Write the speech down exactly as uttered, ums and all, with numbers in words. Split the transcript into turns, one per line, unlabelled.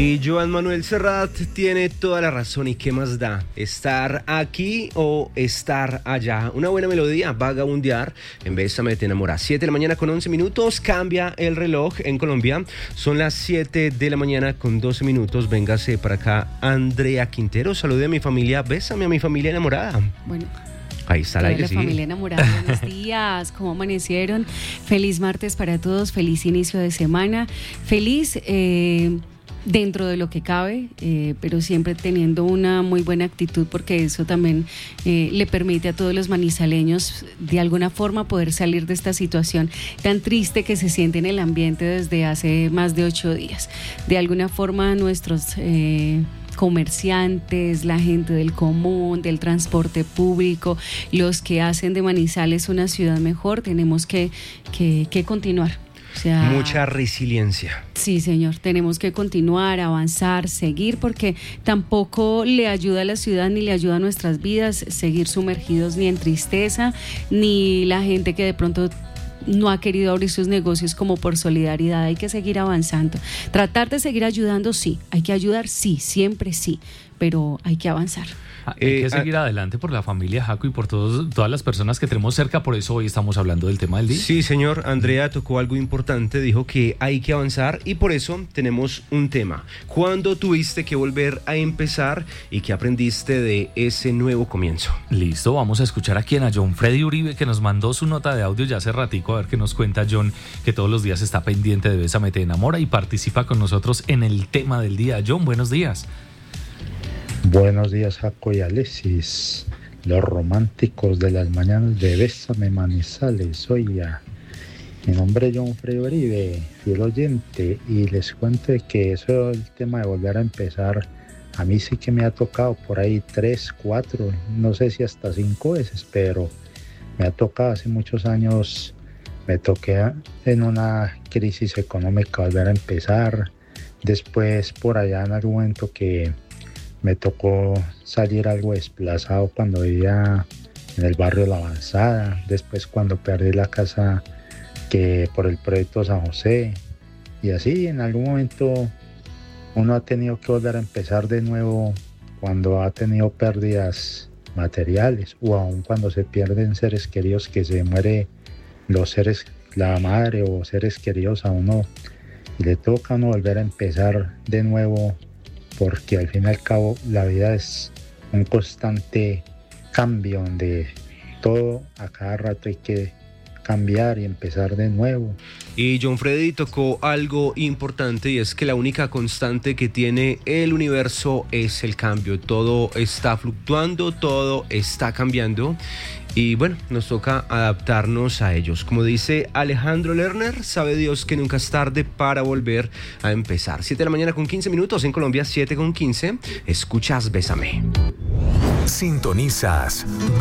Y Joan Manuel Serrat tiene toda la razón. ¿Y qué más da? ¿Estar aquí o estar allá? Una buena melodía, vagabundear. En Bésame te enamora. siete de la mañana con once minutos. Cambia el reloj en Colombia. Son las siete de la mañana con doce minutos. Véngase para acá, Andrea Quintero. Salude a mi familia. Bésame a mi familia enamorada.
Bueno.
Ahí está la
la familia enamorada. Buenos días, ¿cómo amanecieron? Feliz martes para todos, feliz inicio de semana, feliz eh, dentro de lo que cabe, eh, pero siempre teniendo una muy buena actitud, porque eso también eh, le permite a todos los manizaleños de alguna forma poder salir de esta situación tan triste que se siente en el ambiente desde hace más de ocho días. De alguna forma nuestros... Eh, comerciantes, la gente del común, del transporte público, los que hacen de Manizales una ciudad mejor, tenemos que, que, que continuar. O sea,
mucha resiliencia.
Sí, señor, tenemos que continuar, avanzar, seguir, porque tampoco le ayuda a la ciudad ni le ayuda a nuestras vidas seguir sumergidos ni en tristeza, ni la gente que de pronto no ha querido abrir sus negocios como por solidaridad. Hay que seguir avanzando, tratar de seguir ayudando, sí, hay que ayudar, sí, siempre sí, pero hay que avanzar.
Hay que eh, seguir ah, adelante por la familia Jaco y por todos, todas las personas que tenemos cerca, por eso hoy estamos hablando del tema del día.
Sí, señor, Andrea tocó algo importante, dijo que hay que avanzar y por eso tenemos un tema. ¿Cuándo tuviste que volver a empezar y qué aprendiste de ese nuevo comienzo?
Listo, vamos a escuchar aquí a John Freddy Uribe, que nos mandó su nota de audio ya hace ratico, a ver qué nos cuenta John, que todos los días está pendiente de Bésame te enamora y participa con nosotros en el tema del día. John, buenos días.
Buenos días, Jaco y Alexis, los románticos de las mañanas de Bésame Manizales. Oiga, mi nombre es John Freddy Uribe, fiel oyente, y les cuento que eso, el tema de volver a empezar, a mí sí que me ha tocado por ahí tres, cuatro, no sé si hasta cinco veces, pero me ha tocado hace muchos años, me toqué en una crisis económica volver a empezar, después por allá en algún momento que me tocó salir algo desplazado cuando vivía en el barrio La Avanzada, después cuando perdí la casa que por el proyecto San José, y así en algún momento uno ha tenido que volver a empezar de nuevo cuando ha tenido pérdidas materiales o aún cuando se pierden seres queridos, que se muere los seres, la madre o seres queridos a uno, y le toca a uno volver a empezar de nuevo, porque al fin y al cabo la vida es un constante cambio donde todo a cada rato hay que cambiar y empezar de nuevo.
Y John Freddy tocó algo importante, y es que la única constante que tiene el universo es el cambio. Todo está fluctuando, todo está cambiando y bueno, nos toca adaptarnos a ellos. Como dice Alejandro Lerner, sabe Dios que nunca es tarde para volver a empezar. siete de la mañana con quince minutos en Colombia, siete con quince. Escuchas Bésame.
Sintonizas